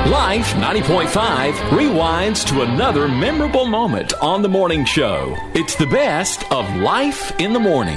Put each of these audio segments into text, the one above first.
Life 90.5 rewinds to another memorable moment on the morning show. It's the best of Life in the Morning.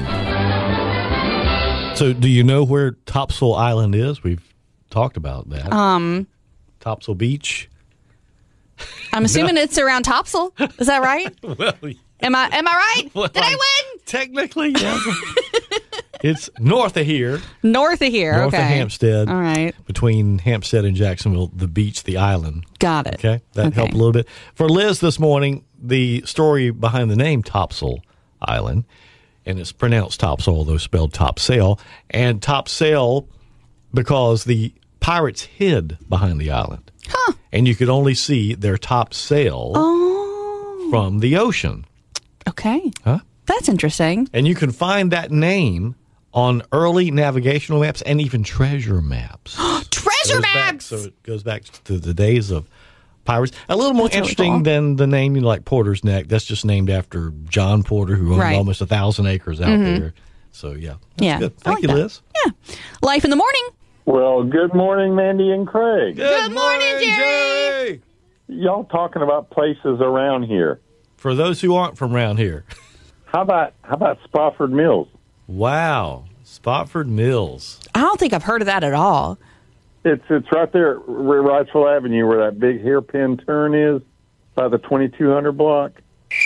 So do you know where Topsail Island is? We've talked about that. Topsail Beach. I'm assuming it's around Topsail. Is that right? Well, Am I right? well, Did I win? Technically, yes. It's north of here. North of here. North okay. of Hampstead. All right. Between Hampstead and Jacksonville, the beach, the island. Got it. Okay. That helped a little bit. For Liz this morning, the story behind the name Topsail Island, and it's pronounced Topsail, though spelled Topsail, and Topsail because the pirates hid behind the island. Huh. And you could only see their top sail from the ocean. Okay. Huh? That's interesting. And you can find that name on early navigational maps and even treasure maps. Treasure maps! So it goes back to the days of pirates. A little more interesting really cool. than the name, like Porter's Neck. That's just named after John Porter, who owned almost 1,000 acres out there. So, yeah. That's good. Thank you, Liz. Yeah. Life in the Morning. Well, good morning, Mandy and Craig. Good morning, Jerry. Y'all talking about places around here. For those who aren't from around here. How about Spofford Mills? Wow. Spofford Mills. I don't think I've heard of that at all. It's right there at Wrightsville Avenue where that big hairpin turn is by the 2200 block.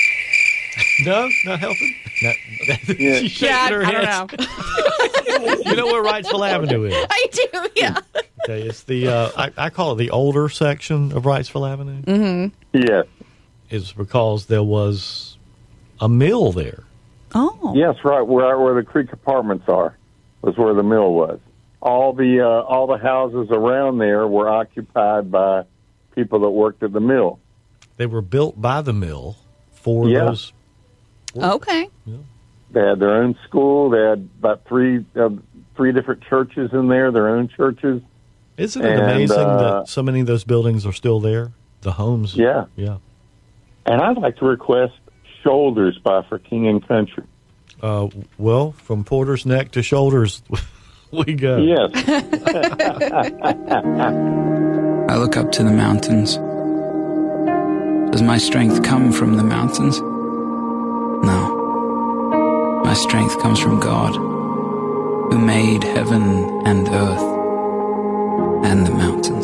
No, not helping. Yeah. She's shaking her head. I don't know. You know where Wrightsville Avenue is? I do, yeah. Okay, it's the I call it the older section of Wrightsville Avenue. Mm-hmm. Yes. Is because there was a mill there. Oh. Yes, right where the Creek Apartments are was where the mill was. All the houses around there were occupied by people that worked at the mill. They were built by the mill for those. Okay. Yeah. They had their own school. They had about three different churches in there, their own churches. Isn't it amazing that so many of those buildings are still there? The homes. Yeah. Yeah. And I'd like to request Shoulders by For King and Country. Well, from Porter's Neck to Shoulders, we go. Yes. I look up to the mountains. Does my strength come from the mountains? No. My strength comes from God, who made heaven and earth and the mountains.